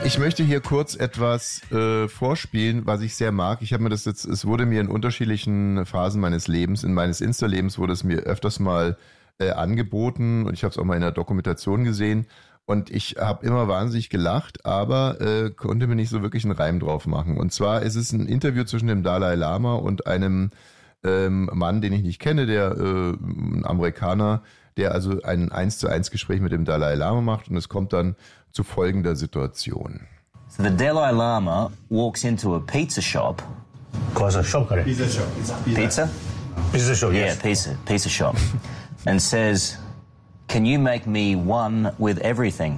Ich möchte hier kurz etwas vorspielen, was ich sehr mag. Ich habe mir das jetzt, es wurde mir in unterschiedlichen Phasen meines Lebens, in meines Insta-Lebens wurde es mir öfters mal angeboten und ich habe es auch mal in der Dokumentation gesehen und ich habe immer wahnsinnig gelacht, aber konnte mir nicht so wirklich einen Reim drauf machen. Und zwar ist es ein Interview zwischen dem Dalai Lama und einem Mann, den ich nicht kenne, der ein Amerikaner, der also ein 1:1 Gespräch mit dem Dalai Lama macht und es kommt dann zu folgender Situation. So the Dalai Lama walks into a pizza shop. Pizza shop. Pizza? Pizza shop, Yeah, yes. pizza shop. And says, "Can you make me one with everything?"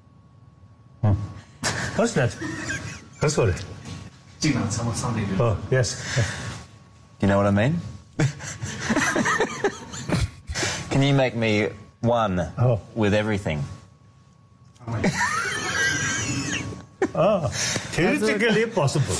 What's that? That's what it. Oh, yes. You know what I mean? Can you make me one with everything? Theoretically possible.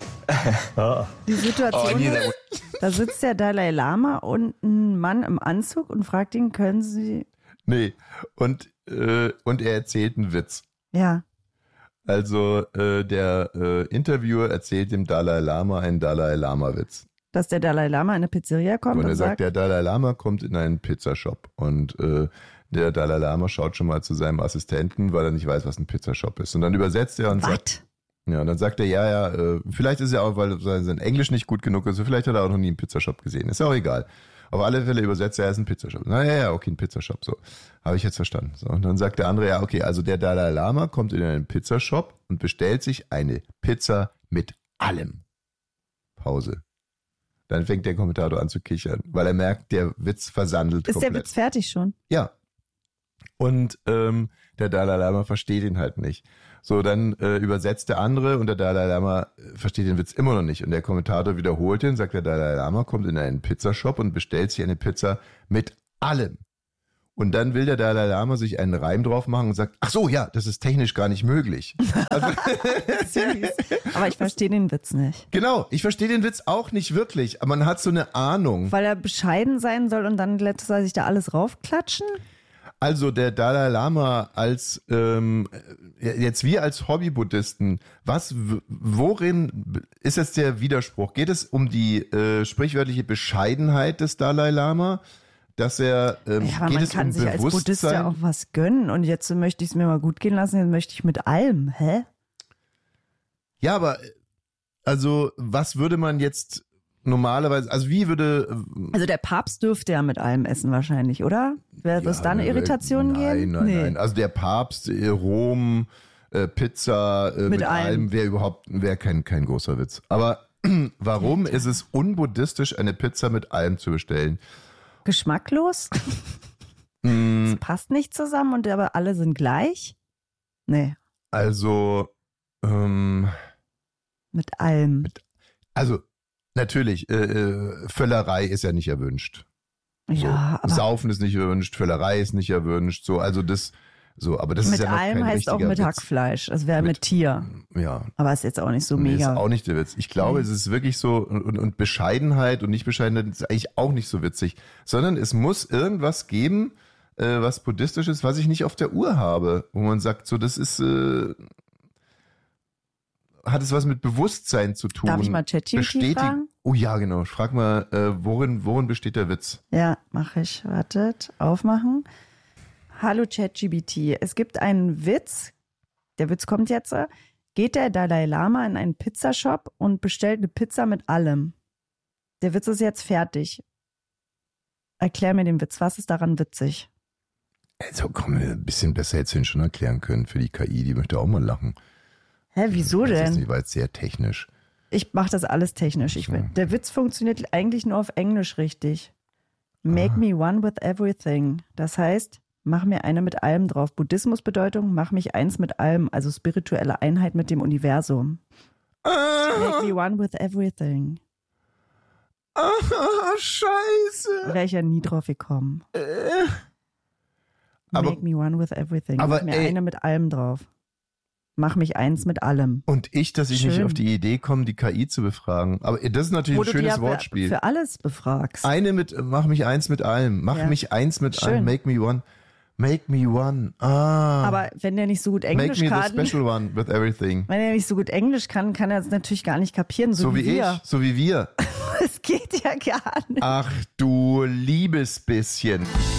Die Situation ist, da sitzt der Dalai Lama und ein Mann im Anzug und fragt ihn, können Sie... Nee, und er erzählt einen Witz. Ja. Also der Interviewer erzählt dem Dalai Lama einen Dalai Lama-Witz. Dass der Dalai Lama in eine Pizzeria kommt und er sagt, der Dalai Lama kommt in einen Pizzashop und der Dalai Lama schaut schon mal zu seinem Assistenten, weil er nicht weiß, was ein Pizzashop ist. Und dann übersetzt er und sagt, ja, und dann sagt er, vielleicht ist er auch, weil sein Englisch nicht gut genug ist, vielleicht hat er auch noch nie einen Pizzashop gesehen. Ist ja auch egal. Auf alle Fälle übersetzt er, ist ein Pizzashop. Okay, ein Pizzashop, so. Habe ich jetzt verstanden. So, und dann sagt der andere, ja, okay, also der Dalai Lama kommt in einen Pizzashop und bestellt sich eine Pizza mit allem. Pause. Dann fängt der Kommentator an zu kichern, weil er merkt, der Witz versandelt komplett. Ist der Witz fertig schon? Ja. Und der Dalai Lama versteht ihn halt nicht. So, dann übersetzt der andere und der Dalai Lama versteht den Witz immer noch nicht. Und der Kommentator wiederholt ihn, sagt der Dalai Lama, kommt in einen Pizzashop und bestellt sich eine Pizza mit allem. Und dann will der Dalai Lama sich einen Reim drauf machen und sagt, ach so, ja, das ist technisch gar nicht möglich. Also, aber ich verstehe den Witz nicht. Genau, ich verstehe den Witz auch nicht wirklich, aber man hat so eine Ahnung. Weil er bescheiden sein soll und dann lässt er sich da alles raufklatschen? Also der Dalai Lama als, jetzt wir als Hobby-Buddhisten, worin ist jetzt der Widerspruch? Geht es um die sprichwörtliche Bescheidenheit des Dalai Lama? Dass er, aber geht man es kann um sich als Bewusstsein? Buddhist ja auch was gönnen und jetzt möchte ich es mir mal gut gehen lassen, jetzt möchte ich mit allem, hä? Ja, aber, also, was würde man jetzt normalerweise, also wie würde... Also der Papst dürfte ja mit allem essen wahrscheinlich, oder? Wird es da eine Irritation geben? Nein. Also der Papst, Rom, Pizza, mit allem wäre kein großer Witz. Aber warum ist es unbuddhistisch, eine Pizza mit allem zu bestellen? Geschmacklos? Es passt nicht zusammen und aber alle sind gleich? Nee. Also, mit allem. Also, natürlich, Völlerei ist ja nicht erwünscht. Ja, aber Saufen ist nicht erwünscht, Völlerei ist nicht erwünscht, so, also das, so, aber das ist ja noch kein richtiger Witz. Mit allem heißt auch mit Hackfleisch, es wäre mit Tier. Ja. Aber ist jetzt auch nicht so Nee, mega. ist auch nicht der Witz. Ich glaube, es ist wirklich so, und Bescheidenheit und Nicht-Bescheidenheit ist eigentlich auch nicht so witzig, sondern es muss irgendwas geben, was buddhistisch ist, was ich nicht auf der Uhr habe, wo man sagt, so, das ist, hat es was mit Bewusstsein zu tun. Darf ich mal ChatGPT fragen? Oh ja, genau. Frag mal, worin besteht der Witz? Ja, mache ich. Wartet, aufmachen. Hallo ChatGPT, es gibt einen Witz, der Witz kommt jetzt, geht der Dalai Lama in einen Pizzashop und bestellt eine Pizza mit allem. Der Witz ist jetzt fertig. Erklär mir den Witz, was ist daran witzig? Also komm, ein bisschen besser hättest du ihn schon erklären können für die KI, die möchte auch mal lachen. Hä, wieso denn? Das ist nicht, weil es sehr technisch. Ich mache das alles technisch. Der Witz funktioniert eigentlich nur auf Englisch richtig. Make me one with everything. Das heißt, mach mir eine mit allem drauf. Buddhismus-Bedeutung, mach mich eins mit allem, also spirituelle Einheit mit dem Universum. Make me one with everything. Scheiße. Wäre ich ja nie drauf gekommen. Make me one with everything. Aber mach mir eine mit allem drauf. Mach mich eins mit allem. Und dass ich nicht auf die Idee komme, die KI zu befragen. Aber das ist natürlich ein schönes Wortspiel. Für alles befragst. Mach mich eins mit allem. Mach mich eins mit allem. Make me one. Make me one. Ah. Aber wenn der nicht so gut Englisch Make me kann, the special one with everything. wenn er nicht so gut Englisch kann er es natürlich gar nicht kapieren, so wie wir. So wie wir. Es geht ja gar nicht. Ach du liebes bisschen.